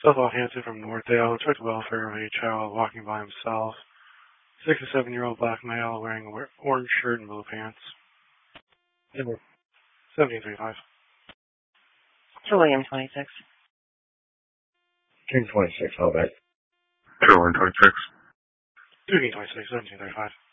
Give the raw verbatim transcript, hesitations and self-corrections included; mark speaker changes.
Speaker 1: Southwell Hampton from Northdale. Check the welfare of a child walking by himself. Six or seven year old black male wearing an orange shirt and blue pants. Number seventeen thirty-five.
Speaker 2: To William twenty-six.
Speaker 3: King twenty-six, all back.
Speaker 4: Caroline twenty-six.
Speaker 1: Dugan twenty-six, seventeen thirty-five.